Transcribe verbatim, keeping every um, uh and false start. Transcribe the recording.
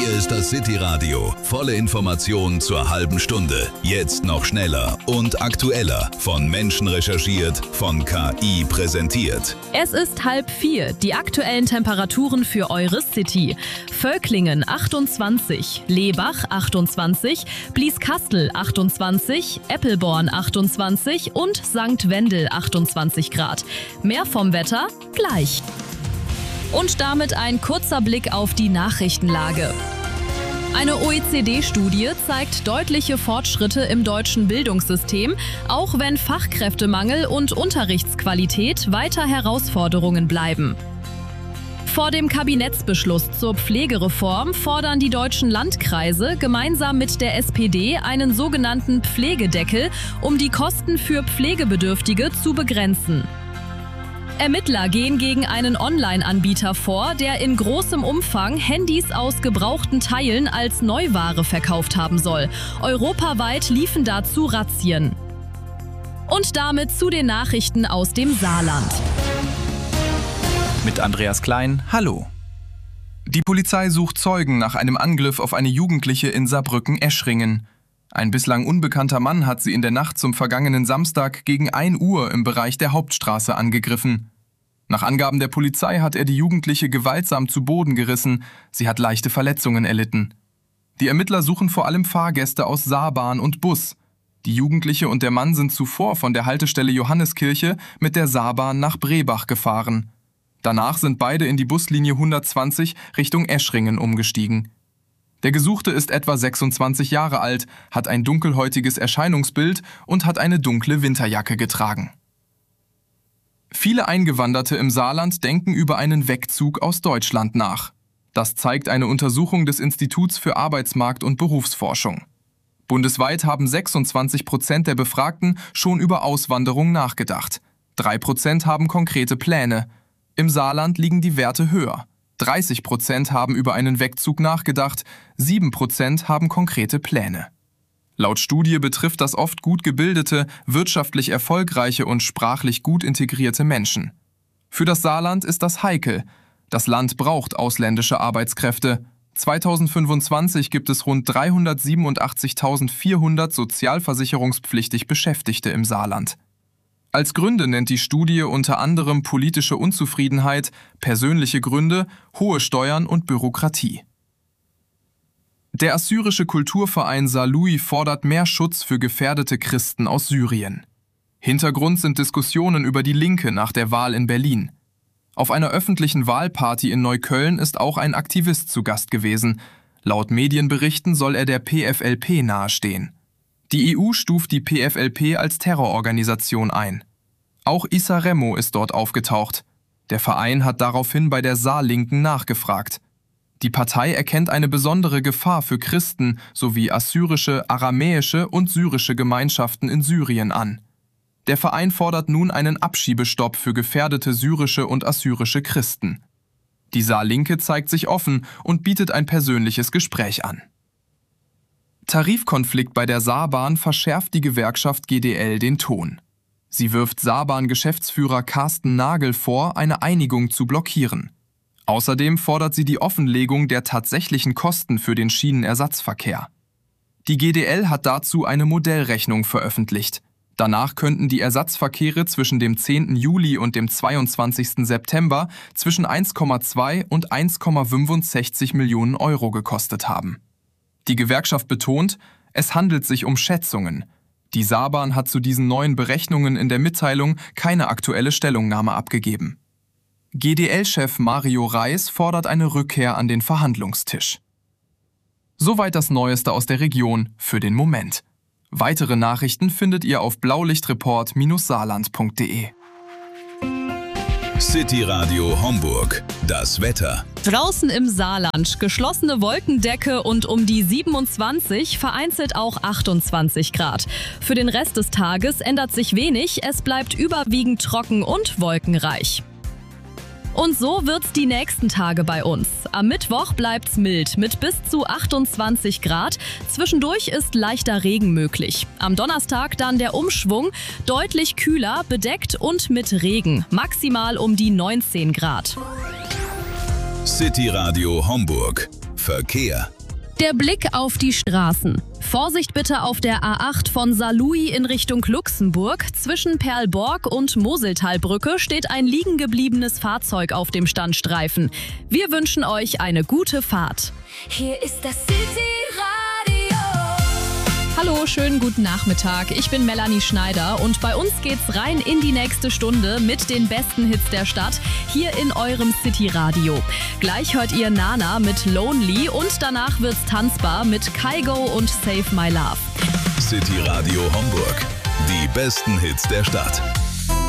Hier ist das City Radio. Volle Informationen zur halben Stunde. Jetzt noch schneller und aktueller. Von Menschen recherchiert, von K I präsentiert. Es ist halb vier. Die aktuellen Temperaturen für eure City. Völklingen achtundzwanzig, Lebach achtundzwanzig, Blieskastel achtundzwanzig, Eppelborn achtundzwanzig und Sankt Wendel achtundzwanzig Grad. Mehr vom Wetter gleich. Und damit ein kurzer Blick auf die Nachrichtenlage. Eine O E C D-Studie zeigt deutliche Fortschritte im deutschen Bildungssystem, auch wenn Fachkräftemangel und Unterrichtsqualität weiter Herausforderungen bleiben. Vor dem Kabinettsbeschluss zur Pflegereform fordern die deutschen Landkreise gemeinsam mit der S P D einen sogenannten Pflegedeckel, um die Kosten für Pflegebedürftige zu begrenzen. Ermittler gehen gegen einen Online-Anbieter vor, der in großem Umfang Handys aus gebrauchten Teilen als Neuware verkauft haben soll. Europaweit liefen dazu Razzien. Und damit zu den Nachrichten aus dem Saarland. Mit Andreas Klein, hallo. Die Polizei sucht Zeugen nach einem Angriff auf eine Jugendliche in Saarbrücken-Eschringen. Ein bislang unbekannter Mann hat sie in der Nacht zum vergangenen Samstag gegen ein Uhr im Bereich der Hauptstraße angegriffen. Nach Angaben der Polizei hat er die Jugendliche gewaltsam zu Boden gerissen. Sie hat leichte Verletzungen erlitten. Die Ermittler suchen vor allem Fahrgäste aus Saarbahn und Bus. Die Jugendliche und der Mann sind zuvor von der Haltestelle Johanneskirche mit der Saarbahn nach Brebach gefahren. Danach sind beide in die Buslinie hundertzwanzig Richtung Eschringen umgestiegen. Der Gesuchte ist etwa sechsundzwanzig Jahre alt, hat ein dunkelhäutiges Erscheinungsbild und hat eine dunkle Winterjacke getragen. Viele Eingewanderte im Saarland denken über einen Wegzug aus Deutschland nach. Das zeigt eine Untersuchung des Instituts für Arbeitsmarkt- und Berufsforschung. Bundesweit haben sechsundzwanzig Prozent der Befragten schon über Auswanderung nachgedacht. drei Prozent haben konkrete Pläne. Im Saarland liegen die Werte höher. dreißig Prozent haben über einen Wegzug nachgedacht, sieben Prozent haben konkrete Pläne. Laut Studie betrifft das oft gut gebildete, wirtschaftlich erfolgreiche und sprachlich gut integrierte Menschen. Für das Saarland ist das heikel. Das Land braucht ausländische Arbeitskräfte. zweitausendfünfundzwanzig gibt es rund dreihundertsiebenundachtzigtausendvierhundert sozialversicherungspflichtig Beschäftigte im Saarland. Als Gründe nennt die Studie unter anderem politische Unzufriedenheit, persönliche Gründe, hohe Steuern und Bürokratie. Der assyrische Kulturverein Salui fordert mehr Schutz für gefährdete Christen aus Syrien. Hintergrund sind Diskussionen über die Linke nach der Wahl in Berlin. Auf einer öffentlichen Wahlparty in Neukölln ist auch ein Aktivist zu Gast gewesen. Laut Medienberichten soll er der P F L P nahestehen. Die E U stuft die P F L P als Terrororganisation ein. Auch Issa Remo ist dort aufgetaucht. Der Verein hat daraufhin bei der Saarlinken nachgefragt. Die Partei erkennt eine besondere Gefahr für Christen sowie assyrische, aramäische und syrische Gemeinschaften in Syrien an. Der Verein fordert nun einen Abschiebestopp für gefährdete syrische und assyrische Christen. Die Saarlinke zeigt sich offen und bietet ein persönliches Gespräch an. Tarifkonflikt bei der Saarbahn verschärft die Gewerkschaft G D L den Ton. Sie wirft Saarbahn-Geschäftsführer Carsten Nagel vor, eine Einigung zu blockieren. Außerdem fordert sie die Offenlegung der tatsächlichen Kosten für den Schienenersatzverkehr. Die G D L hat dazu eine Modellrechnung veröffentlicht. Danach könnten die Ersatzverkehre zwischen dem zehnten Juli und dem zweiundzwanzigsten September zwischen eins Komma zwei und eins Komma fünfundsechzig Millionen Euro gekostet haben. Die Gewerkschaft betont, es handelt sich um Schätzungen. Die Saarbahn hat zu diesen neuen Berechnungen in der Mitteilung keine aktuelle Stellungnahme abgegeben. G D L-Chef Mario Reis fordert eine Rückkehr an den Verhandlungstisch. Soweit das Neueste aus der Region für den Moment. Weitere Nachrichten findet ihr auf blaulichtreport Bindestrich saarland punkt de. City Radio Homburg. Das Wetter. Draußen im Saarland geschlossene Wolkendecke und um die siebenundzwanzig, vereinzelt auch achtundzwanzig Grad. Für den Rest des Tages ändert sich wenig, es bleibt überwiegend trocken und wolkenreich. Und so wird's die nächsten Tage bei uns. Am Mittwoch bleibt's mild mit bis zu achtundzwanzig Grad. Zwischendurch ist leichter Regen möglich. Am Donnerstag dann der Umschwung, deutlich kühler, bedeckt und mit Regen. Maximal um die neunzehn Grad. City Radio Homburg. Verkehr. Der Blick auf die Straßen. Vorsicht bitte auf der A acht von Saarlouis in Richtung Luxemburg. Zwischen Perlborg und Moseltalbrücke steht ein liegen gebliebenes Fahrzeug auf dem Standstreifen. Wir wünschen euch eine gute Fahrt. Hier ist das City-Radio. Hallo, schönen guten Nachmittag. Ich bin Melanie Schneider und bei uns geht's rein in die nächste Stunde mit den besten Hits der Stadt hier in eurem City-Radio. Gleich hört ihr Nana mit Lonely und danach wird's tanzbar mit Kygo und Save My Love. City Radio Homburg. Die besten Hits der Stadt.